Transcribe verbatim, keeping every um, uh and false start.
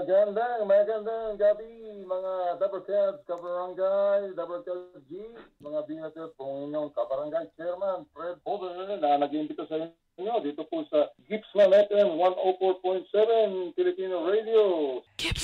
Magandang, magandang gabi mga Dabarcats, Kabarangay, Dabarcats G, mga binatid po inyong Kabarangay Chairman Fred Hover na nag-imbita sa inyo dito po sa Gipsman F M one oh four point seven Filipino Radio